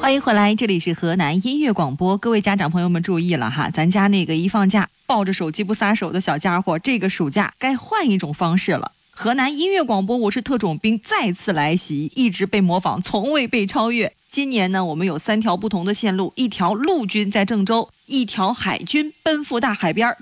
欢迎回来，这里是河南音乐广播。各位家长朋友们注意了哈，咱家那个一放假抱着手机不撒手的小家伙，这个暑假该换一种方式了。河南音乐广播，我是特种兵再次来袭，一直被模仿，从未被超越。今年呢，我们有3条不同的线路，一条陆军在郑州，一条海军奔赴大海边，